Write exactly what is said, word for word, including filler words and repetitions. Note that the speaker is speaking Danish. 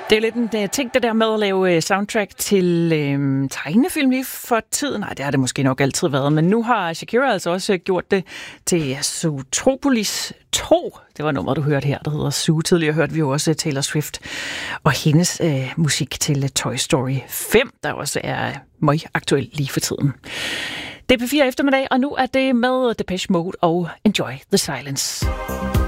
Det er lidt en uh, ting, det der med at lave uh, soundtrack til uh, tegnefilm lige for tiden. Nej, det har det måske nok altid været, men nu har Shakira altså også uh, gjort det til Zootropolis to. Det var nummeret, du hørte her, der hedder Zoo. Tidligere hørte vi jo også Taylor Swift og hendes uh, musik til uh, Toy Story fem, der også er uh, meget aktuel lige for tiden. Det er P fire eftermiddag, og nu er det med Depeche Mode og Enjoy the Silence.